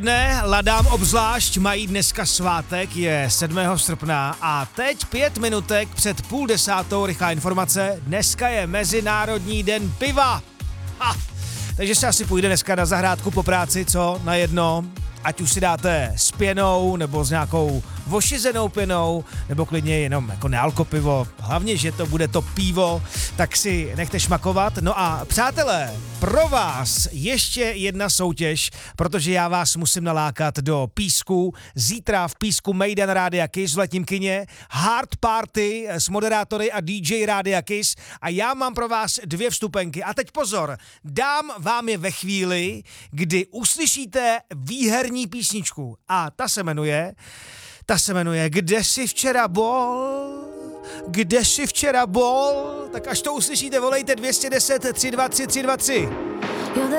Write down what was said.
Ne, ladám obzvlášť, mají dneska svátek, je 7. srpna a teď 5 minutek před 9:30 rychlá informace, dneska je Mezinárodní den piva. Takže se asi půjde dneska na zahrádku po práci, co? Na jedno, ať už si dáte s pěnou, nebo s nějakou ošizenou pěnou, nebo klidně jenom jako nealkopivo, hlavně, že to bude to pivo, tak si nechte šmakovat. No a přátelé, pro vás ještě jedna soutěž, protože já vás musím nalákat do Písku. Zítra v Písku Mejdan Rádia Kiss v letním kině, Hard Party s moderátory a DJ Rádia Kiss a já mám pro vás 2 vstupenky. A teď pozor, dám vám je ve chvíli, kdy uslyšíte výherní písničku a ta se jmenuje Kde jsi včera bol? Kde jsi včera bol? Tak až to uslyšíte, volejte 210 323 323.